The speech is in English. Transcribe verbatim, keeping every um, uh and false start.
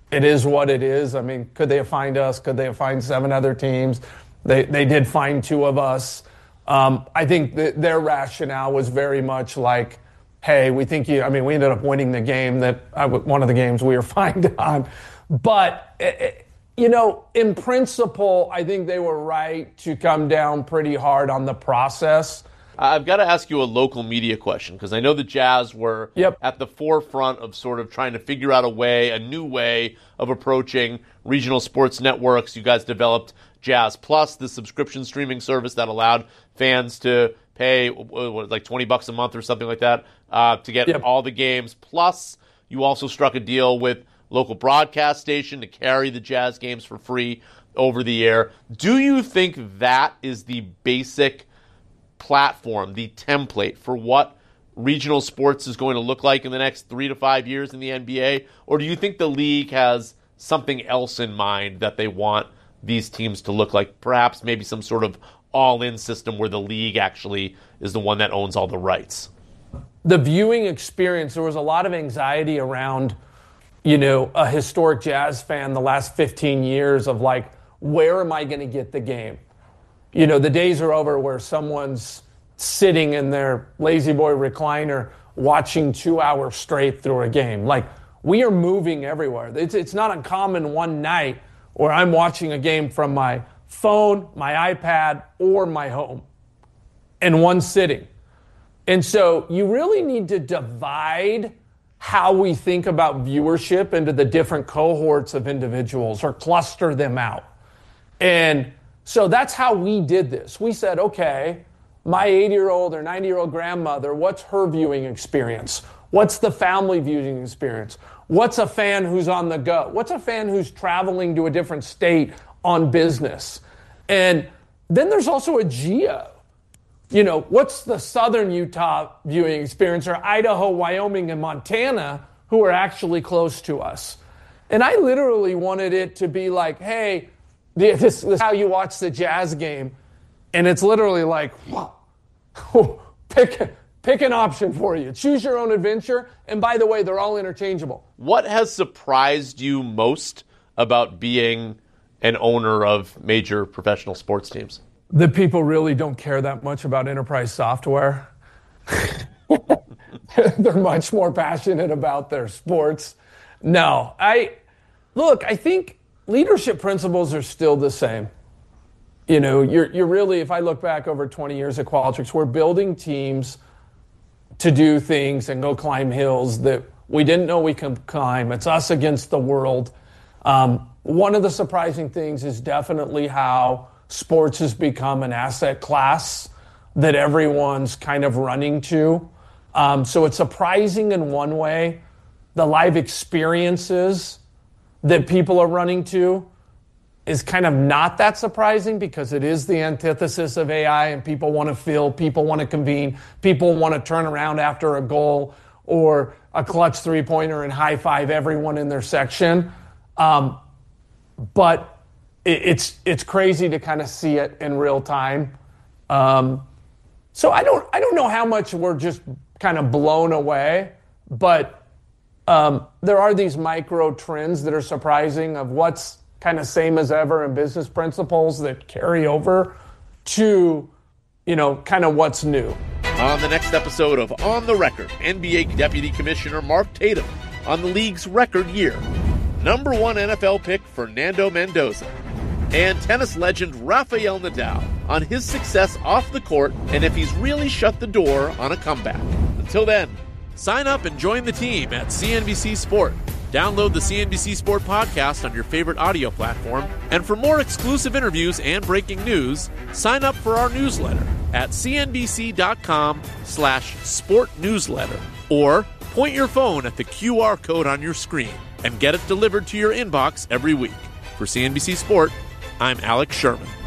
it is what it is. I mean, could they have fined us? Could they have fined seven other teams? They they did fine two of us. Um, I think that their rationale was very much like, hey, we think you, I mean, we ended up winning the game that, I, one of the games we were fined on. But, it, you know, in principle, I think they were right to come down pretty hard on the process. I've got to ask you a local media question, because I know the Jazz were yep. at the forefront of sort of trying to figure out a way, a new way of approaching regional sports networks. You guys developed Jazz Plus, the subscription streaming service that allowed fans to pay what, like twenty bucks a month or something like that uh, to get yep. all the games. Plus, you also struck a deal with local broadcast station to carry the Jazz games for free over the air. Do you think that is the basic platform, the template for what regional sports is going to look like in the next three to five years in the N B A? Or do you think the league has something else in mind that they want these teams to look like? Perhaps maybe some sort of all-in system where the league actually is the one that owns all the rights? The viewing experience, there was a lot of anxiety around, you know, a historic Jazz fan the last fifteen years of like, where am I going to get the game? You know, the days are over where someone's sitting in their lazy boy recliner watching two hours straight through a game. Like, we are moving everywhere. It's, it's not uncommon one night where I'm watching a game from my phone, my iPad, or my home in one sitting. And so you really need to divide how we think about viewership into the different cohorts of individuals or cluster them out. And so that's how we did this. We said, okay, my eighty-year-old or ninety-year-old grandmother, what's her viewing experience? What's the family viewing experience? What's a fan who's on the go? What's a fan who's traveling to a different state on business? And then there's also a geo. You know, what's the southern Utah viewing experience, or Idaho, Wyoming, and Montana, who are actually close to us? And I literally wanted it to be like, hey, this, this is how you watch the Jazz game. And it's literally like, pick, pick an option for you. Choose your own adventure. And by the way, they're all interchangeable. What has surprised you most about being an owner of major professional sports teams? That people really don't care that much about enterprise software. They're much more passionate about their sports. No, I look, I think leadership principles are still the same. You know, you're you're really, if I look back over twenty years at Qualtrics, we're building teams to do things and go climb hills that we didn't know we could climb. It's us against the world. Um, one of the surprising things is definitely how sports has become an asset class that everyone's kind of running to. Um, so it's surprising in one way, the live experiences that people are running to is kind of not that surprising, because it is the antithesis of A I, and people want to feel, people want to convene, people want to turn around after a goal or a clutch three-pointer and high-five everyone in their section. Um, but it, it's it's crazy to kind of see it in real time. Um, so I don't I don't know how much we're just kind of blown away, but um, there are these micro trends that are surprising of what's kind of same as ever in business principles that carry over to, you know, kind of what's new. On the next episode of On the Record, N B A Deputy Commissioner Mark Tatum on the league's record year, number one N F L pick Fernando Mendoza, and tennis legend Rafael Nadal on his success off the court and if he's really shut the door on a comeback. Until then, sign up and join the team at C N B C Sport. Download the C N B C Sport podcast on your favorite audio platform. And for more exclusive interviews and breaking news, sign up for our newsletter at cnbc.com slash sport newsletter. Or point your phone at the Q R code on your screen and get it delivered to your inbox every week. For C N B C Sport, I'm Alex Sherman.